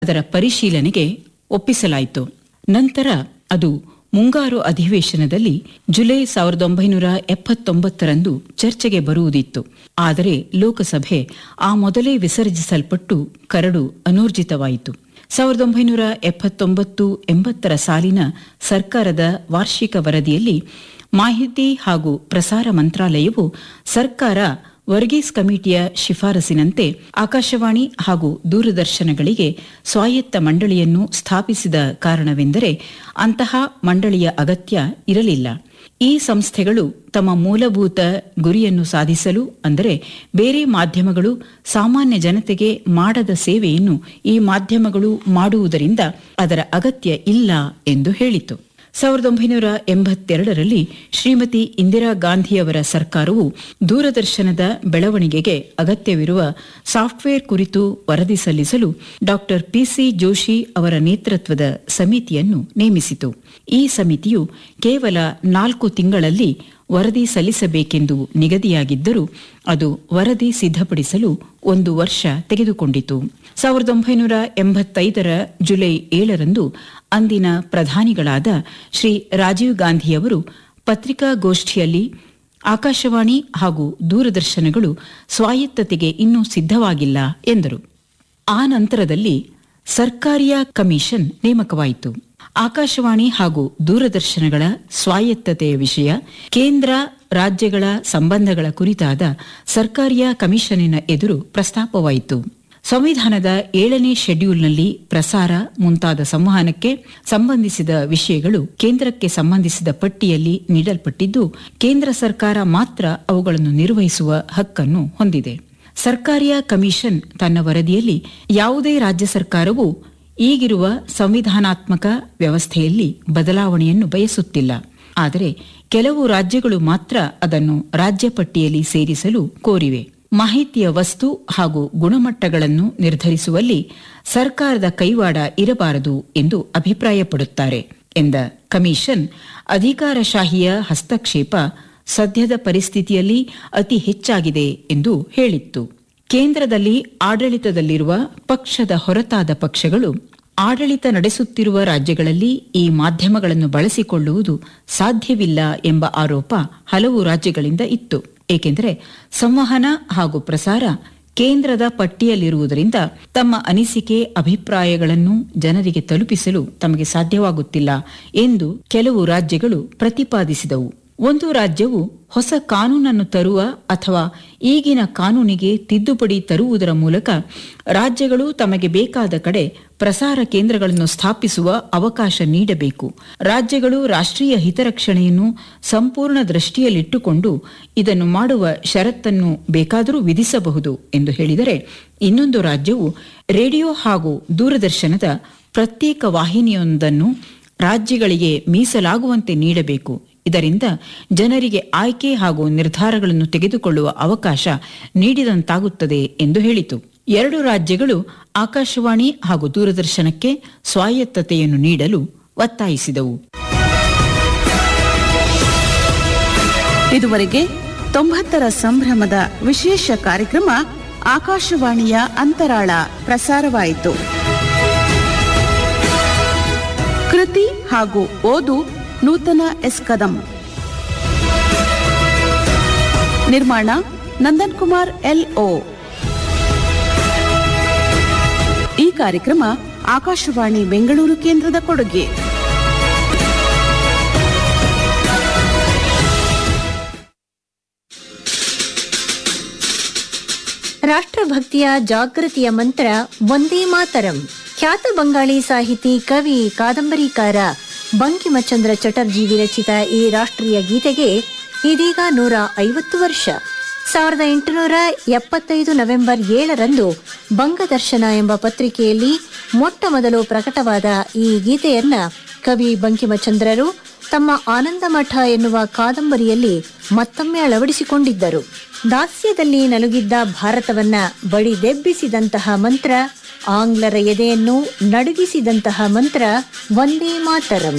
ಅದರ ಪರಿಶೀಲನೆಗೆ ಒಪ್ಪಿಸಲಾಯಿತು. ನಂತರ ಅದು ಮುಂಗಾರು ಅಧಿವೇಶನದಲ್ಲಿ ಜುಲೈ 1979ರಂದು ಚರ್ಚೆಗೆ ಬರುವುದಿತ್ತು. ಆದರೆ ಲೋಕಸಭೆ ಆ ಮೊದಲೇ ವಿಸರ್ಜಿಸಲ್ಪಟ್ಟು ಕರಡು ಅನೂರ್ಜಿತವಾಯಿತು. 1979-80 ಸಾಲಿನ ಸರ್ಕಾರದ ವಾರ್ಷಿಕ ವರದಿಯಲ್ಲಿ ಮಾಹಿತಿ ಹಾಗೂ ಪ್ರಸಾರ ಮಂತ್ರಾಲಯವು ಸರ್ಕಾರ ವರ್ಗೀಸ್ ಕಮಿಟಿಯ ಶಿಫಾರಸಿನಂತೆ ಆಕಾಶವಾಣಿ ಹಾಗೂ ದೂರದರ್ಶನಗಳಿಗೆ ಸ್ವಾಯತ್ತ ಮಂಡಳಿಯನ್ನು ಸ್ಥಾಪಿಸಿದ ಕಾರಣವೆಂದರೆ ಅಂತಹ ಮಂಡಳಿಯ ಅಗತ್ಯ ಇರಲಿಲ್ಲ. ಈ ಸಂಸ್ಥೆಗಳು ತಮ್ಮ ಮೂಲಭೂತ ಗುರಿಯನ್ನು ಸಾಧಿಸಲು, ಅಂದರೆ ಬೇರೆ ಮಾಧ್ಯಮಗಳು ಸಾಮಾನ್ಯ ಜನತೆಗೆ ಮಾಡದ ಸೇವೆಯನ್ನು ಈ ಮಾಧ್ಯಮಗಳು ಮಾಡುವುದರಿಂದ ಅದರ ಅಗತ್ಯ ಇಲ್ಲ ಎಂದು ಹೇಳಿತು. 1982ರಲ್ಲಿ ಶ್ರೀಮತಿ ಇಂದಿರಾ ಗಾಂಧಿಯವರ ಸರ್ಕಾರವು ದೂರದರ್ಶನದ ಬೆಳವಣಿಗೆಗೆ ಅಗತ್ಯವಿರುವ ಸಾಫ್ಟ್ವೇರ್ ಕುರಿತು ವರದಿ ಸಲ್ಲಿಸಲು ಡಾ ಪಿಸಿ ಜೋಶಿ ಅವರ ನೇತೃತ್ವದ ಸಮಿತಿಯನ್ನು ನೇಮಿಸಿತು. ಈ ಸಮಿತಿಯು ಕೇವಲ 4 ತಿಂಗಳಲ್ಲಿ ವರದಿ ಸಲ್ಲಿಸಬೇಕೆಂದು ನಿಗದಿಯಾಗಿದ್ದರೂ ಅದು ವರದಿ ಸಿದ್ಧಪಡಿಸಲು 1 ವರ್ಷ ತೆಗೆದುಕೊಂಡಿತು. 1985ರ ಜುಲೈ 7ರಂದು ಅಂದಿನ ಪ್ರಧಾನಿಗಳಾದ ಶ್ರೀ ರಾಜೀವ್ ಗಾಂಧಿಯವರು ಪತ್ರಿಕಾಗೋಷ್ಠಿಯಲ್ಲಿ ಆಕಾಶವಾಣಿ ಹಾಗೂ ದೂರದರ್ಶನಗಳು ಸ್ವಾಯತ್ತತೆಗೆ ಇನ್ನೂ ಸಿದ್ಧವಾಗಿಲ್ಲ ಎಂದರು. ಆ ನಂತರದಲ್ಲಿ ಸರ್ಕಾರಿಯ ಕಮಿಷನ್ ನೇಮಕವಾಯಿತು. ಆಕಾಶವಾಣಿ ಹಾಗೂ ದೂರದರ್ಶನಗಳ ಸ್ವಾಯತ್ತತೆಯ ವಿಷಯ ಕೇಂದ್ರ ರಾಜ್ಯಗಳ ಸಂಬಂಧಗಳ ಕುರಿತಾದ ಸರ್ಕಾರಿಯ ಕಮಿಷನ್ನಿನ ಎದುರು ಪ್ರಸ್ತಾಪವಾಯಿತು. ಸಂವಿಧಾನದ 7ನೇ ಶೆಡ್ಯೂಲ್ನಲ್ಲಿ ಪ್ರಸಾರ ಮುಂತಾದ ಸಂವಹನಕ್ಕೆ ಸಂಬಂಧಿಸಿದ ವಿಷಯಗಳು ಕೇಂದ್ರಕ್ಕೆ ಸಂಬಂಧಿಸಿದ ಪಟ್ಟಿಯಲ್ಲಿ ನೀಡಲ್ಪಟ್ಟಿದ್ದು, ಕೇಂದ್ರ ಸರ್ಕಾರ ಮಾತ್ರ ಅವುಗಳನ್ನು ನಿರ್ವಹಿಸುವ ಹಕ್ಕನ್ನು ಹೊಂದಿದೆ. ಸರ್ಕಾರಿಯ ಕಮಿಷನ್ ತನ್ನ ವರದಿಯಲ್ಲಿ ಯಾವುದೇ ರಾಜ್ಯ ಸರ್ಕಾರವು ಈಗಿರುವ ಸಂವಿಧಾನಾತ್ಮಕ ವ್ಯವಸ್ಥೆಯಲ್ಲಿ ಬದಲಾವಣೆಯನ್ನು ಬಯಸುತ್ತಿಲ್ಲ, ಆದರೆ ಕೆಲವು ರಾಜ್ಯಗಳು ಮಾತ್ರ ಅದನ್ನು ರಾಜ್ಯ ಪಟ್ಟಿಯಲ್ಲಿ ಸೇರಿಸಲು ಕೋರಿವೆ. ಮಾಹಿತಿಯ ವಸ್ತು ಹಾಗೂ ಗುಣಮಟ್ಟಗಳನ್ನು ನಿರ್ಧರಿಸುವಲ್ಲಿ ಸರ್ಕಾರದ ಕೈವಾಡ ಇರಬಾರದು ಎಂದು ಅಭಿಪ್ರಾಯಪಡುತ್ತಾರೆ ಎಂದ ಕಮಿಷನ್, ಅಧಿಕಾರಶಾಹಿಯ ಹಸ್ತಕ್ಷೇಪ ಸದ್ಯದ ಪರಿಸ್ಥಿತಿಯಲ್ಲಿ ಅತಿ ಹೆಚ್ಚಾಗಿದೆ ಎಂದು ಹೇಳಿತ್ತು. ಕೇಂದ್ರದಲ್ಲಿ ಆಡಳಿತದಲ್ಲಿರುವ ಪಕ್ಷದ ಹೊರತಾದ ಪಕ್ಷಗಳು ಆಡಳಿತ ನಡೆಸುತ್ತಿರುವ ರಾಜ್ಯಗಳಲ್ಲಿ ಈ ಮಾಧ್ಯಮಗಳನ್ನು ಬಳಸಿಕೊಳ್ಳುವುದು ಸಾಧ್ಯವಿಲ್ಲ ಎಂಬ ಆರೋಪ ಹಲವು ರಾಜ್ಯಗಳಿಂದ ಇತ್ತು. ಏಕೆಂದರೆ ಸಂವಹನ ಹಾಗೂ ಪ್ರಸಾರ ಕೇಂದ್ರದ ಪಟ್ಟಿಯಲ್ಲಿರುವುದರಿಂದ ತಮ್ಮ ಅನಿಸಿಕೆ ಅಭಿಪ್ರಾಯಗಳನ್ನು ಜನರಿಗೆ ತಲುಪಿಸಲು ತಮಗೆ ಸಾಧ್ಯವಾಗುತ್ತಿಲ್ಲ ಎಂದು ಕೆಲವು ರಾಜ್ಯಗಳು ಪ್ರತಿಪಾದಿಸಿದವು. ಒಂದು ರಾಜ್ಯವು ಹೊಸ ಕಾನೂನನ್ನು ತರುವ ಅಥವಾ ಈಗಿನ ಕಾನೂನಿಗೆ ತಿದ್ದುಪಡಿ ತರುವುದರ ಮೂಲಕ ರಾಜ್ಯಗಳು ತಮಗೆ ಬೇಕಾದ ಕಡೆ ಪ್ರಸಾರ ಕೇಂದ್ರಗಳನ್ನು ಸ್ಥಾಪಿಸುವ ಅವಕಾಶ ನೀಡಬೇಕು. ರಾಜ್ಯಗಳು ರಾಷ್ಟ್ರೀಯ ಹಿತರಕ್ಷಣೆಯನ್ನು ಸಂಪೂರ್ಣ ದೃಷ್ಟಿಯಲ್ಲಿಟ್ಟುಕೊಂಡು ಇದನ್ನು ಮಾಡುವ ಷರತ್ತನ್ನು ಬೇಕಾದರೂ ವಿಧಿಸಬಹುದು ಎಂದು ಹೇಳಿದರೆ, ಇನ್ನೊಂದು ರಾಜ್ಯವು ರೇಡಿಯೋ ಹಾಗೂ ದೂರದರ್ಶನದ ಪ್ರತ್ಯೇಕ ವಾಹಿನಿಯೊಂದನ್ನು ರಾಜ್ಯಗಳಿಗೆ ಮೀಸಲಾಗುವಂತೆ ನೀಡಬೇಕು. ಇದರಿಂದ ಜನರಿಗೆ ಆಯ್ಕೆ ಹಾಗೂ ನಿರ್ಧಾರಗಳನ್ನು ತೆಗೆದುಕೊಳ್ಳುವ ಅವಕಾಶ ನೀಡಿದಂತಾಗುತ್ತದೆ ಎಂದು ಹೇಳಿತು. 2 ರಾಜ್ಯಗಳು ಆಕಾಶವಾಣಿ ಹಾಗೂ ದೂರದರ್ಶನಕ್ಕೆ ಸ್ವಾಯತ್ತತೆಯನ್ನು ನೀಡಲು ಒತ್ತಾಯಿಸಿದವು. ಇದುವರೆಗೆ 90ರ ಸಂಭ್ರಮದ ವಿಶೇಷ ಕಾರ್ಯಕ್ರಮ ಆಕಾಶವಾಣಿಯ ಅಂತರಾಳ ಪ್ರಸಾರವಾಯಿತು. ಕೃತಿ ಹಾಗೂ ಓದು ನೂತನ ಎಸ್ ಕದಂ. ನಿರ್ಮಾಣ ನಂದನ್ ಕುಮಾರ್ LO. ಈ ಕಾರ್ಯಕ್ರಮ ಆಕಾಶವಾಣಿ ಬೆಂಗಳೂರು ಕೇಂದ್ರದ ಕೊಡುಗೆ. ರಾಷ್ಟ್ರಭಕ್ತಿಯ ಜಾಗೃತಿಯ ಮಂತ್ರ ವಂದೇ ಮಾತರಂ. ಖ್ಯಾತ ಬಂಗಾಳಿ ಸಾಹಿತಿ, ಕವಿ, ಕಾದಂಬರಿಕಾರ ಬಂಕಿಮಚಂದ್ರ ಚಟರ್ಜಿ ವಿರಚಿತ ಈ ರಾಷ್ಟ್ರೀಯ ಗೀತೆಗೆ ಇದೀಗ 150 ವರ್ಷ. 1875 ನವೆಂಬರ್ 7ರಂದು ಬಂಗದರ್ಶನ ಎಂಬ ಪತ್ರಿಕೆಯಲ್ಲಿ ಮೊಟ್ಟ ಮೊದಲು ಪ್ರಕಟವಾದ ಈ ಗೀತೆಯನ್ನ ಕವಿ ಬಂಕಿಮಚಂದ್ರರು ತಮ್ಮ ಆನಂದಮಠ ಎನ್ನುವ ಕಾದಂಬರಿಯಲ್ಲಿ ಮತ್ತೊಮ್ಮೆ ಅಳವಡಿಸಿಕೊಂಡಿದ್ದರು. ದಾಸ್ಯದಲ್ಲಿ ನಲುಗಿದ್ದ ಭಾರತವನ್ನ ಬಡಿದೆಬ್ಬಿಸಿದಂತಹ ಮಂತ್ರ, ಆಂಗ್ಲರ ಎದೆಯನ್ನು ನಡುಗಿಸಿದಂತಹ ಮಂತ್ರ ವಂದೇ ಮಾತರಂ.